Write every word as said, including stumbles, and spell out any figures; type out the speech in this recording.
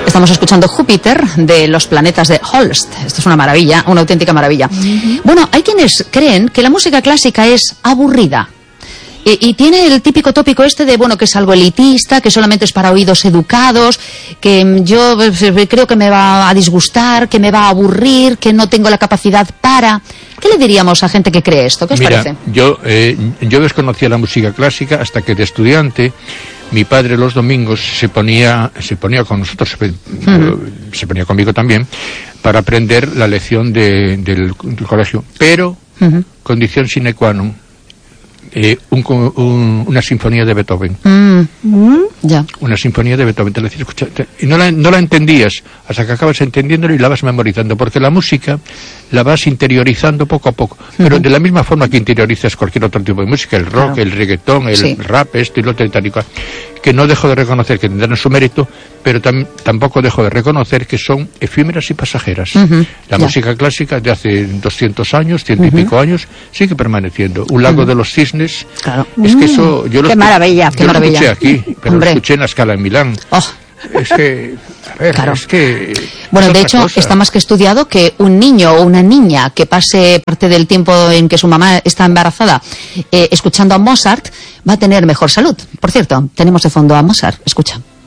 Estamos escuchando Júpiter de los planetas de Holst. Esto es una maravilla, una auténtica maravilla. Uh-huh. Bueno, hay quienes creen que la música clásica es aburrida. Y, y tiene el típico tópico este de, bueno, que es algo elitista, que solamente es para oídos educados, que yo creo que me va a disgustar, que me va a aburrir, que no tengo la capacidad para... ¿Qué le diríamos a gente que cree esto? ¿Qué os Mira, parece? Yo, eh, yo desconocía la música clásica hasta que de estudiante mi padre los domingos se ponía se ponía con nosotros, se, uh-huh. se ponía conmigo también, para aprender la lección de, del, del colegio. Pero, uh-huh. condición sine qua non, Eh, un, un, una sinfonía de Beethoven. Mm. Mm. Ya. Una sinfonía de Beethoven. Te la decía, escucha, te, y no la, no la entendías hasta que acabas entendiéndolo y la vas memorizando, porque la música la vas interiorizando poco a poco. Uh-huh. Pero de la misma forma que interiorizas cualquier otro tipo de música, el rock, claro. el reggaetón, el sí. rap, esto y lo otro y tal y cual, que no dejo de reconocer que tendrán su mérito, pero tam, tampoco dejo de reconocer que son efímeras y pasajeras. Uh-huh. La ya. música clásica de hace doscientos años, ciento uh-huh. y pico años, sigue permaneciendo. Un lago uh-huh. de los cisnes, claro. es que eso yo lo, qué maravilla, yo qué lo maravilla. escuché aquí, pero Hombre. lo escuché en la Scala en Milán. Oh. Es que, a ver, claro. es que... Bueno, es de hecho, cosa. está más que estudiado que un niño o una niña que pase parte del tiempo en que su mamá está embarazada eh, escuchando a Mozart va a tener mejor salud. Por cierto, tenemos de fondo a Mozart. Escucha.